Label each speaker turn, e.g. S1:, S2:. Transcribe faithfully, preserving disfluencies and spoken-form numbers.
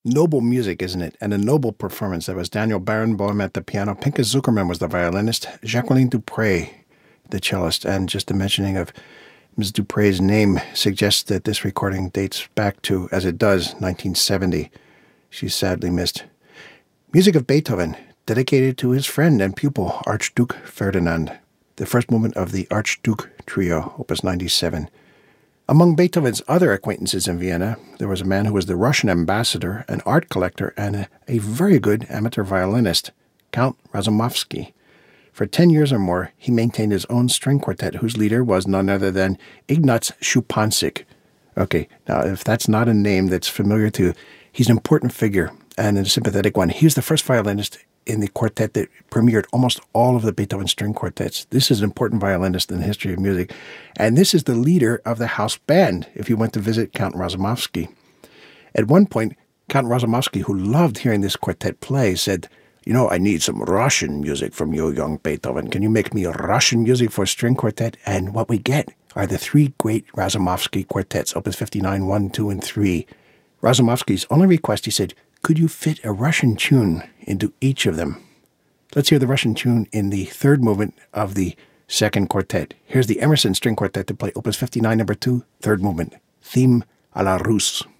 S1: Noble music, isn't it? And a noble performance. That was Daniel Barenboim at the piano. Pinka Zukerman was the violinist. Jacqueline Dupre, the cellist. And just the mentioning of Miz Dupre's name suggests that this recording dates back to, as it does, nineteen seventy. She's sadly missed. Music of Beethoven, dedicated to his friend and pupil, Archduke Ferdinand. The first movement of the Archduke Trio, Opus ninety-seven. Among Beethoven's other acquaintances in Vienna, there was a man who was the Russian ambassador, an art collector, and a, a very good amateur violinist, Count Razumovsky. For ten years or more, he maintained his own string quartet, whose leader was none other than Ignaz Schupansik. Okay, now if that's not a name that's familiar to you, he's an important figure and a sympathetic one. He was the first violinist in the quartet that premiered almost all of the Beethoven string quartets. This is an important violinist in the history of music. And this is the leader of the house band, if you went to visit Count Razumovsky. At one point, Count Razumovsky, who loved hearing this quartet play, said, "You know, I need some Russian music from you, young Beethoven. Can you make me a Russian music for a string quartet?" And what we get are the three great Razumovsky quartets, Opus fifty-nine, one, two, and three. Razumovsky's only request, he said, could you fit a Russian tune into each of them? Let's hear the Russian tune in the third movement of the second quartet. Here's the Emerson String Quartet to play Opus fifty-nine, number two, third movement, Theme à la Russe.